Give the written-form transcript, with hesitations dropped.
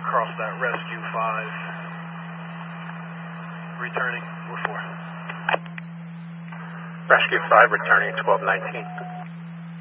across that Rescue 5. Returning, we're 4. Rescue 5 returning 1219.